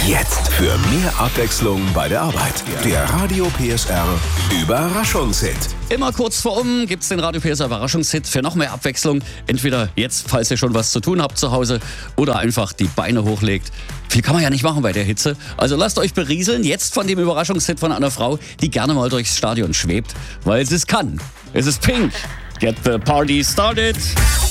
Jetzt für mehr Abwechslung bei der Arbeit. Der Radio PSR Überraschungshit. Immer kurz vor gibt's den Radio PSR Überraschungshit für noch mehr Abwechslung. Entweder jetzt, falls ihr schon was zu tun habt zu Hause, oder einfach die Beine hochlegt. Viel kann man ja nicht machen bei der Hitze. Also lasst euch berieseln jetzt von dem Überraschungshit von einer Frau, die gerne mal durchs Stadion schwebt, weil sie es kann. Es ist Pink. Get the party started.